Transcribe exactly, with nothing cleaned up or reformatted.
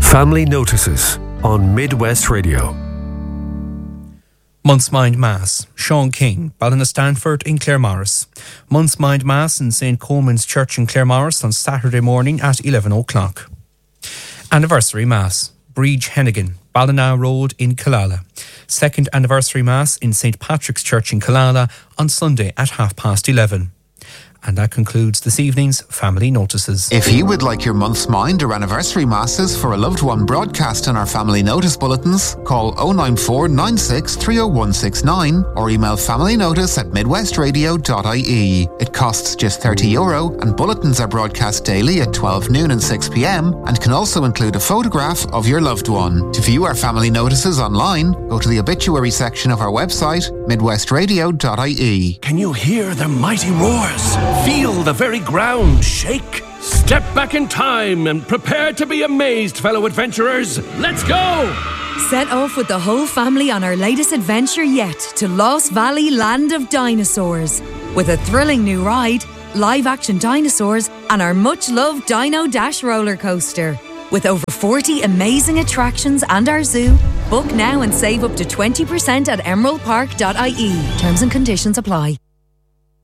Family Notices on Midwest Radio. Month's Mind Mass, Sean King, Ballinastanford in Claremorris. Month's Mind Mass in Saint Coleman's Church in Claremorris on Saturday morning at eleven o'clock. Anniversary Mass, Breach Hennigan, Ballina Road in Killala. Second Anniversary Mass in Saint Patrick's Church in Killala on Sunday at half past eleven. And that concludes this evening's Family Notices. If you would like your month's mind or anniversary masses for a loved one broadcast in our Family Notice bulletins, call oh nine four nine six three oh one six nine or email familynotice at midwestradio dot I E. It costs just thirty euro and bulletins are broadcast daily at twelve noon and six p.m. and can also include a photograph of your loved one. To view our Family Notices online, go to the obituary section of our website, midwestradio dot I E. Can you hear the mighty roars? Feel the very ground shake? Step back in time and prepare to be amazed, fellow adventurers. Let's go! Set off with the whole family on our latest adventure yet to Lost Valley Land of Dinosaurs. With a thrilling new ride, live-action dinosaurs, and our much-loved Dino Dash roller coaster. With over forty amazing attractions and our zoo, book now and save up to twenty percent at emerald park dot I E. Terms and conditions apply.